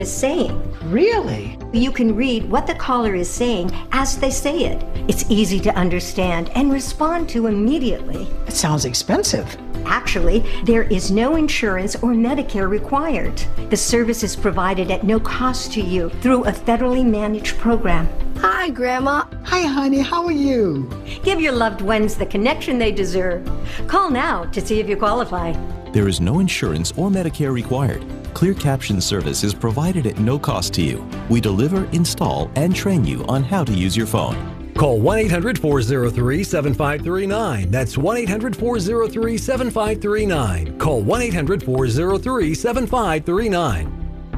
is saying. Really? You can read what the caller is saying as they say it. It's easy to understand and respond to immediately. It sounds expensive. Actually, there is no insurance or Medicare required. The service is provided at no cost to you through a federally managed program. Hi, Grandma. Hi, honey. How are you? Give your loved ones the connection they deserve. Call now to see if you qualify. There is no insurance or Medicare required. Clear Caption service is provided at no cost to you. We deliver, install, and train you on how to use your phone. Call 1-800-403-7539. That's 1-800-403-7539. Call 1-800-403-7539.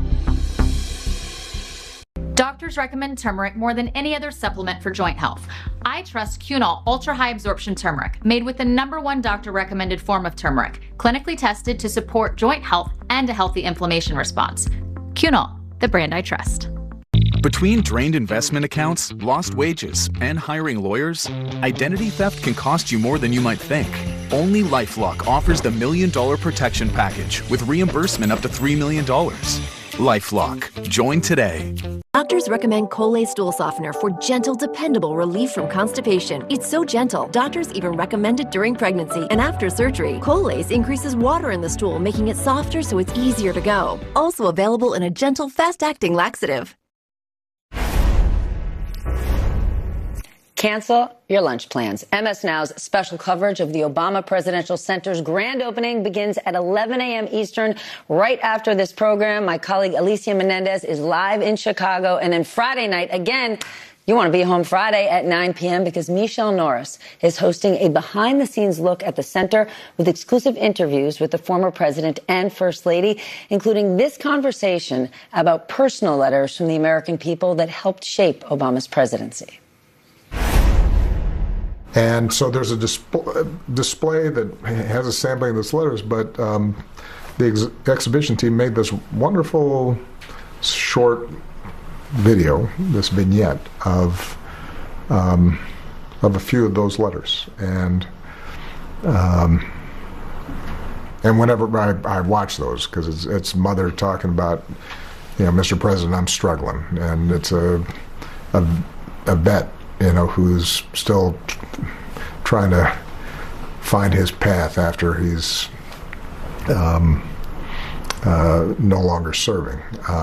Doctors recommend turmeric more than any other supplement for joint health. I trust Cunol Ultra High Absorption Turmeric, made with the #1 doctor recommended form of turmeric, clinically tested to support joint health and a healthy inflammation response. Cunol, the brand I trust. Between drained investment accounts, lost wages, and hiring lawyers, identity theft can cost you more than you might think. Only LifeLock offers the $1 Million Protection Package with reimbursement up to $3 million. LifeLock. Join today. Doctors recommend Colay Stool Softener for gentle, dependable relief from constipation. It's so gentle, doctors even recommend it during pregnancy and after surgery. Colace increases water in the stool, making it softer so it's easier to go. Also available in a gentle, fast-acting laxative. Cancel your lunch plans. MS Now's special coverage of the Obama Presidential Center's grand opening begins at 11 a.m. Eastern. Right after this program, my colleague Alicia Menendez is live in Chicago. And then Friday night, again, you want to be home Friday at 9 p.m. because Michelle Norris is hosting a behind-the-scenes look at the center with exclusive interviews with the former president and first lady, including this conversation about personal letters from the American people that helped shape Obama's presidency. And so there's a display that has a sampling of those letters, but the exhibition team made this wonderful short video, this vignette of a few of those letters. And whenever I watch those, because it's mother talking about, Mr. President, I'm struggling, and it's a vet, who's still trying to find his path after he's no longer serving.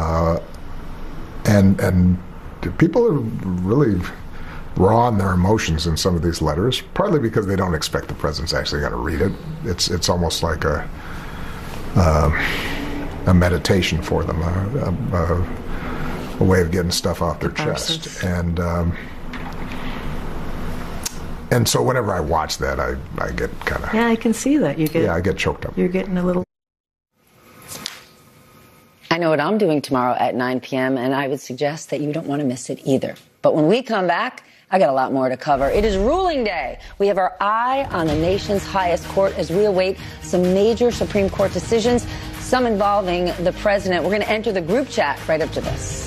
And people are really raw in their emotions in some of these letters, partly because they don't expect the president's actually going to read it. It's almost like a meditation for them, a way of getting stuff off their chest. And so whenever I watch that, I get kind of... Yeah, I can see that. I get choked up. You're getting a little... I know what I'm doing tomorrow at 9 p.m., and I would suggest that you don't want to miss it either. But when we come back, I got a lot more to cover. It is ruling day. We have our eye on the nation's highest court as we await some major Supreme Court decisions, some involving the president. We're going to enter the group chat right up to this.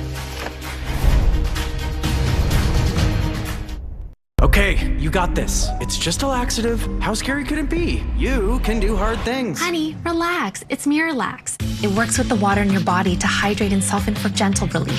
Okay, you got this. It's just a laxative. How scary could it be? You can do hard things. Honey, relax. It's Miralax. It works with the water in your body to hydrate and soften for gentle relief.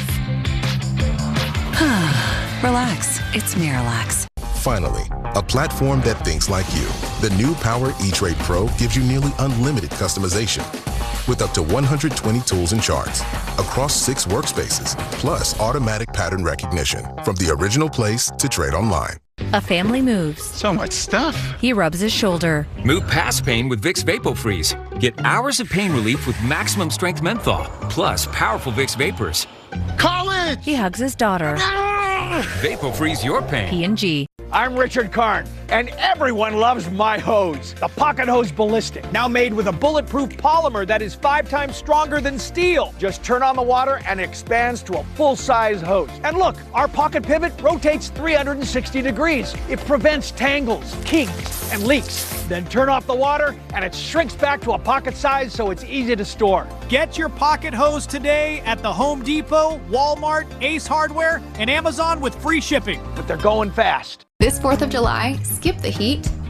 Relax. It's Miralax. Finally, a platform that thinks like you. The new Power E-Trade Pro gives you nearly unlimited customization with up to 120 tools and charts across 6 workspaces, plus automatic pattern recognition from the original place to trade online. A family moves. So much stuff. He rubs his shoulder. Move past pain with Vicks VapoFreeze. Get hours of pain relief with maximum strength menthol, plus powerful Vicks Vapors. College! He hugs his daughter. VapoFreeze your pain. P&G. I'm Richard Karn, and everyone loves my hose, the Pocket Hose Ballistic. Now made with a bulletproof polymer that is 5 times stronger than steel. Just turn on the water and it expands to a full-size hose. And look, our Pocket Pivot rotates 360 degrees. It prevents tangles, kinks, and leaks. Then turn off the water and it shrinks back to a pocket size so it's easy to store. Get your Pocket Hose today at the Home Depot, Walmart, Ace Hardware, and Amazon with free shipping. But they're going fast. This 4th of July, skip the heat,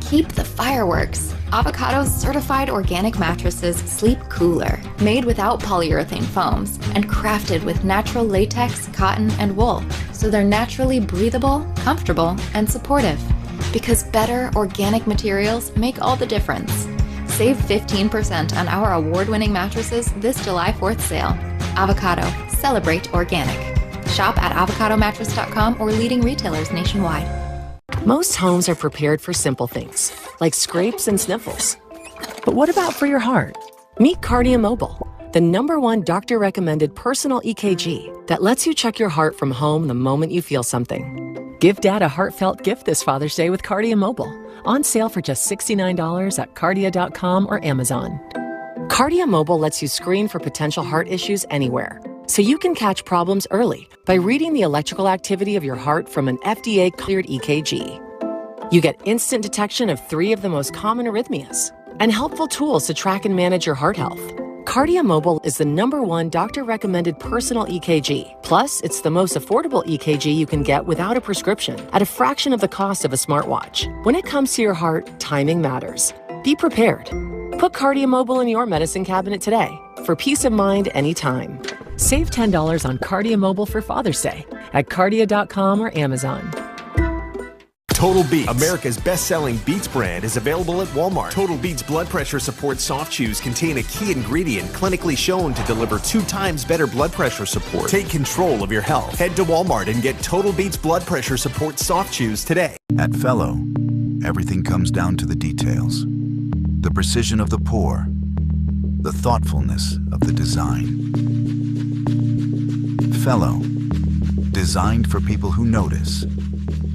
Keep the fireworks. Avocado's certified organic mattresses sleep cooler, made without polyurethane foams, and crafted with natural latex, cotton, and wool, so they're naturally breathable, comfortable, and supportive. Because better organic materials make all the difference. Save 15% on our award-winning mattresses this July 4th sale. Avocado. Celebrate organic. Shop at avocadomattress.com or leading retailers nationwide. Most homes are prepared for simple things, like scrapes and sniffles. But what about for your heart? Meet Cardia Mobile, the #1 doctor-recommended personal EKG that lets you check your heart from home the moment you feel something. Give Dad a heartfelt gift this Father's Day with Cardia Mobile. On sale for just $69 at Cardia.com or Amazon. Cardia Mobile lets you screen for potential heart issues anywhere, so you can catch problems early by reading the electrical activity of your heart from an FDA-cleared EKG. You get instant detection of 3 of the most common arrhythmias and helpful tools to track and manage your heart health. Cardia Mobile is the #1 doctor-recommended personal EKG. Plus, it's the most affordable EKG you can get without a prescription at a fraction of the cost of a smartwatch. When it comes to your heart, timing matters. Be prepared. Put Cardia Mobile in your medicine cabinet today for peace of mind anytime. Save $10 on Cardia Mobile for Father's Day at Cardia.com or Amazon. Total Beats, America's best-selling Beats brand, is available at Walmart. Total Beats blood pressure support soft chews contain a key ingredient clinically shown to deliver 2 times better blood pressure support. Take control of your health. Head to Walmart and get Total Beats blood pressure support soft chews today. At Fellow, everything comes down to the details. The precision of the pour, the thoughtfulness of the design. Fellow, designed for people who notice,